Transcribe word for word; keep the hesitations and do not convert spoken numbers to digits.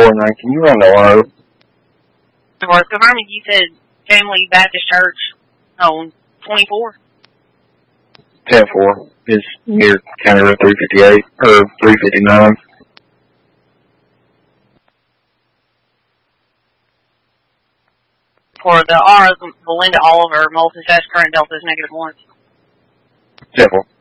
four nine. Can you run the R O? Or confirming, you said Family Baptist Church on twenty-four? ten four is near County Road three fifty-eight, or three fifty-nine. For the R, Belinda Oliver, Molson says current delta is negative one. ten four.